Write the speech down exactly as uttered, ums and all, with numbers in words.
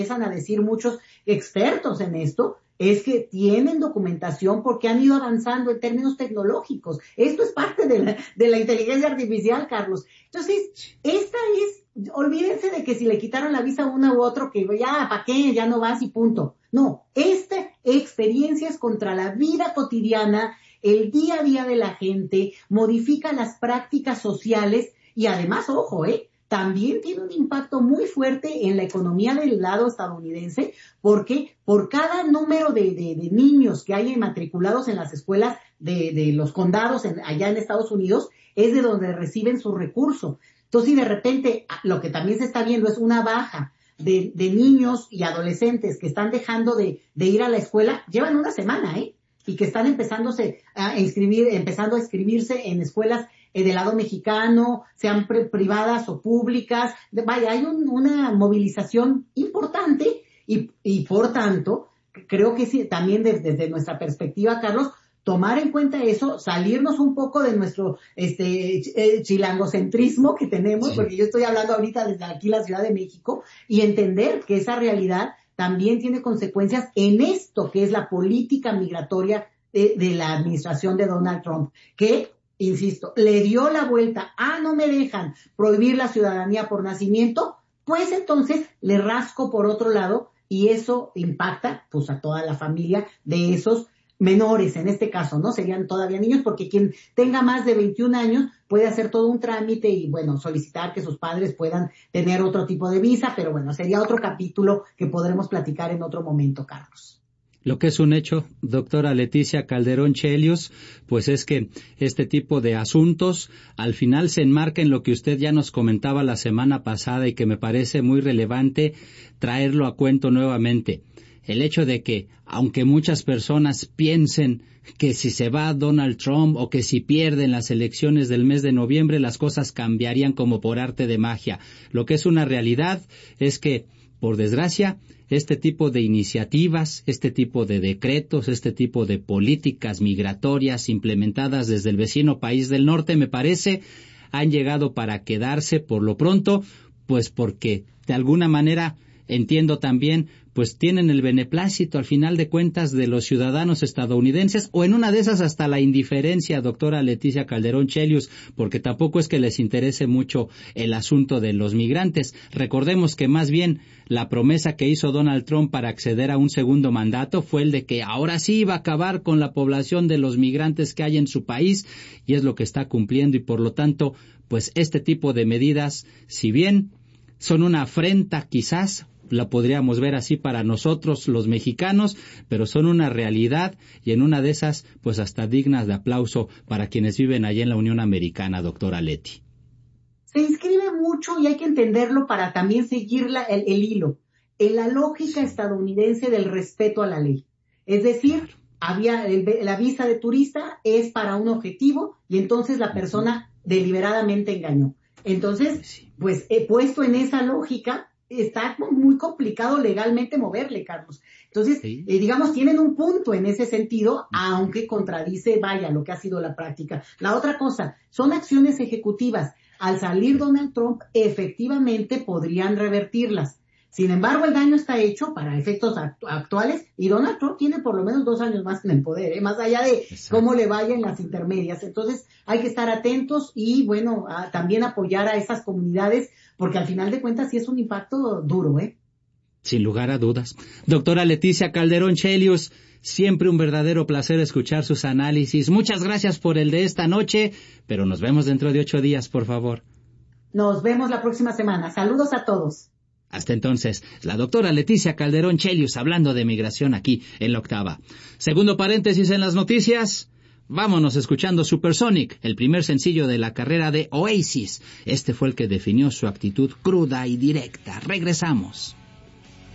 empiezan a decir muchos expertos en esto, es que tienen documentación porque han ido avanzando en términos tecnológicos. Esto es parte de la, de la inteligencia artificial, Carlos. Entonces, esta es, olvídense de que si le quitaron la visa a uno u otro, que ya, ¿para qué? Ya no vas y punto. No, esta experiencia es contra la vida cotidiana, el día a día de la gente, modifica las prácticas sociales y además, ojo, ¿eh? También tiene un impacto muy fuerte en la economía del lado estadounidense, porque por cada número de, de, de niños que hay matriculados en las escuelas de, de los condados en, allá en Estados Unidos, es de donde reciben su recurso. Entonces, si de repente lo que también se está viendo es una baja de, de niños y adolescentes que están dejando de, de ir a la escuela, llevan una semana, ¿eh? Y que están empezándose a inscribir, empezando a inscribirse en escuelas eh, del lado mexicano, sean pre- privadas o públicas. Vaya, hay un, una movilización importante y, y por tanto, creo que sí, también desde, desde nuestra perspectiva, Carlos, tomar en cuenta eso, salirnos un poco de nuestro este eh, chilangocentrismo que tenemos, sí. Porque yo estoy hablando ahorita desde aquí la Ciudad de México, y entender que esa realidad también tiene consecuencias en esto que es la política migratoria de, de la administración de Donald Trump, que, insisto, le dio la vuelta, ah, no me dejan prohibir la ciudadanía por nacimiento, pues entonces le rasco por otro lado y eso impacta pues a toda la familia de esos menores, en este caso, ¿no? Serían todavía niños, porque quien tenga más de veintiún años puede hacer todo un trámite y, bueno, solicitar que sus padres puedan tener otro tipo de visa, pero bueno, sería otro capítulo que podremos platicar en otro momento, Carlos. Lo que es un hecho, doctora Leticia Calderón Chelius, pues es que este tipo de asuntos al final se enmarca en lo que usted ya nos comentaba la semana pasada y que me parece muy relevante traerlo a cuento nuevamente. El hecho de que, aunque muchas personas piensen que si se va Donald Trump o que si pierden las elecciones del mes de noviembre, las cosas cambiarían como por arte de magia. Lo que es una realidad es que, por desgracia, este tipo de iniciativas, este tipo de decretos, este tipo de políticas migratorias implementadas desde el vecino país del norte, me parece, han llegado para quedarse por lo pronto, pues porque, de alguna manera, entiendo también, pues tienen el beneplácito al final de cuentas de los ciudadanos estadounidenses, o en una de esas hasta la indiferencia, doctora Leticia Calderón Chelius, porque tampoco es que les interese mucho el asunto de los migrantes. Recordemos que más bien la promesa que hizo Donald Trump para acceder a un segundo mandato fue el de que ahora sí iba a acabar con la población de los migrantes que hay en su país, y es lo que está cumpliendo, y por lo tanto, pues este tipo de medidas, si bien son una afrenta quizás, la podríamos ver así para nosotros los mexicanos, pero son una realidad y en una de esas, pues hasta dignas de aplauso para quienes viven allá en la Unión Americana, doctora Leti. Se inscribe mucho y hay que entenderlo para también seguir la, el, el hilo, en la lógica estadounidense del respeto a la ley. Es decir, claro. había el, la visa de turista es para un objetivo y entonces la persona uh-huh. deliberadamente engañó. Entonces, pues he puesto en esa lógica, está muy complicado legalmente moverle, Carlos. Entonces, sí. eh, digamos, tienen un punto en ese sentido, aunque contradice, vaya, lo que ha sido la práctica. La otra cosa, son acciones ejecutivas. Al salir Donald Trump, efectivamente podrían revertirlas. Sin embargo, el daño está hecho para efectos actu- actuales y Donald Trump tiene por lo menos dos años más en el poder, ¿eh? Más allá de Exacto. cómo le vaya en las intermedias. Entonces, hay que estar atentos y, bueno, a, también apoyar a esas comunidades, porque al final de cuentas sí es un impacto duro, ¿eh? Sin lugar a dudas. Doctora Leticia Calderón Chelius, siempre un verdadero placer escuchar sus análisis. Muchas gracias por el de esta noche, pero nos vemos dentro de ocho días, por favor. Nos vemos la próxima semana. Saludos a todos. Hasta entonces, la doctora Leticia Calderón Chelius hablando de migración aquí en La Octava. Segundo paréntesis en las noticias. Vámonos escuchando Supersonic, el primer sencillo de la carrera de Oasis. Este fue el que definió su actitud cruda y directa. Regresamos.